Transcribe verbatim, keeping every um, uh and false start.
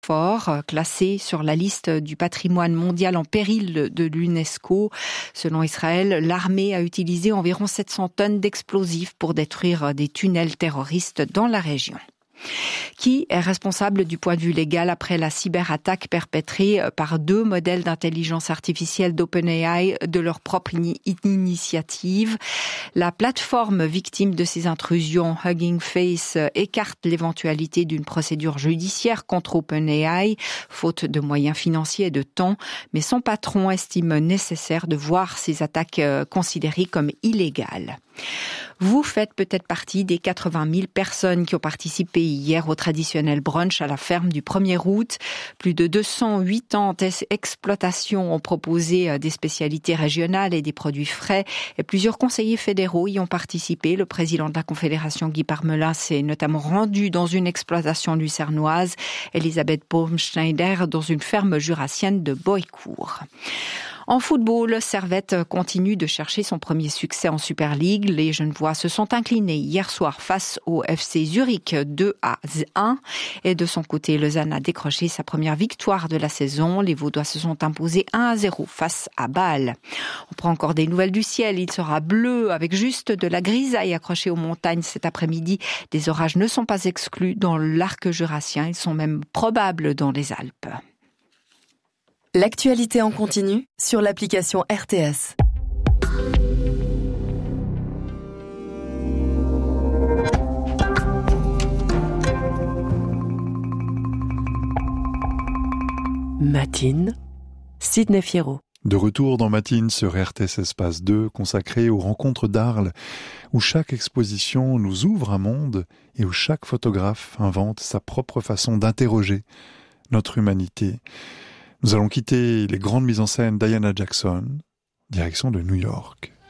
fort, classé sur la liste du patrimoine mondial en péril de l'UNESCO. Selon Israël, l'armée a utilisé environ sept cents tonnes d'explosifs pour détruire des tunnels terroristes dans la région. Qui est responsable du point de vue légal après la cyberattaque perpétrée par deux modèles d'intelligence artificielle d'OpenAI de leur propre initiative? La plateforme victime de ces intrusions, Hugging Face, écarte l'éventualité d'une procédure judiciaire contre OpenAI, faute de moyens financiers et de temps, mais son patron estime nécessaire de voir ces attaques considérées comme illégales. Vous faites peut-être partie des quatre-vingt mille personnes qui ont participé hier au traditionnel brunch à la ferme du premier août. Plus de deux cent quatre-vingt-dix exploitations ont proposé des spécialités régionales et des produits frais. Et plusieurs conseillers fédéraux y ont participé. Le président de la Confédération, Guy Parmelin, s'est notamment rendu dans une exploitation lucernoise. Elisabeth Baumschneider dans une ferme jurassienne de Boycourt. En football, Servette continue de chercher son premier succès en Super League. Les Genevois se sont inclinés hier soir face au F C Zurich deux à un. Et de son côté, Lausanne a décroché sa première victoire de la saison. Les Vaudois se sont imposés un à zéro face à Bâle. On prend encore des nouvelles du ciel. Il sera bleu avec juste de la grisaille accrochée aux montagnes cet après-midi. Des orages ne sont pas exclus dans l'arc jurassien. Ils sont même probables dans les Alpes. L'actualité en continu sur l'application R T S. Matine, Sidney Fierro. De retour dans Matine sur R T S Espace deux, consacré aux rencontres d'Arles, où chaque exposition nous ouvre un monde et où chaque photographe invente sa propre façon d'interroger notre humanité. Nous allons quitter les grandes mises en scène Diana Jackson, direction de New York.